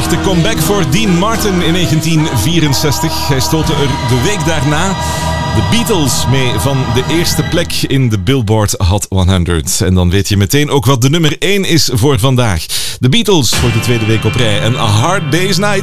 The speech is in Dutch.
echte comeback voor Dean Martin in 1964. Hij stootte er de week daarna de Beatles mee van de eerste plek in de Billboard Hot 100. En dan weet je meteen ook wat de nummer 1 is voor vandaag. De Beatles voor de tweede week op rij en A Hard Day's Night.